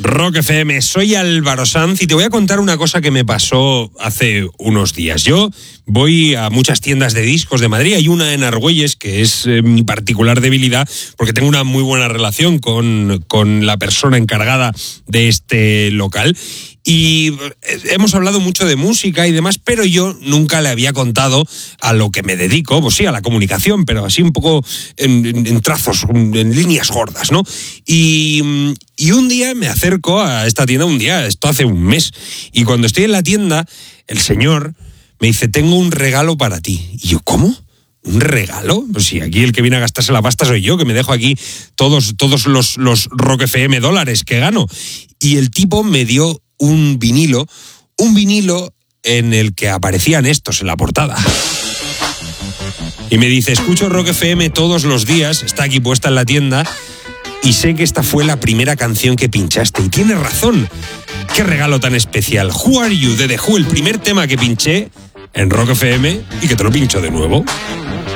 Rock FM, soy Álvaro Sanz y te voy a contar una cosa que me pasó hace unos días. Yo voy a muchas tiendas de discos de Madrid, hay una en Argüelles que es mi particular debilidad porque tengo una muy buena relación con la persona encargada de este local. Y hemos hablado mucho de música y demás, pero yo nunca le había contado a lo que me dedico, pues sí, a la comunicación, pero así un poco en trazos, en líneas gordas, ¿no? Y un día me acerco a esta tienda, esto hace un mes, y cuando estoy en la tienda, el señor me dice, tengo un regalo para ti. Y yo, ¿cómo? ¿Un regalo? Pues sí, aquí el que viene a gastarse la pasta soy yo, que me dejo aquí todos los Rock FM dólares que gano. Y el tipo me dio un vinilo en el que aparecían estos en la portada. Y me dice, escucho Rock FM todos los días, está aquí puesta en la tienda, y sé que esta fue la primera canción que pinchaste. Y tienes razón. Qué regalo tan especial. Who Are You de The Who, el primer tema que pinché en Rock FM y que te lo pincho de nuevo.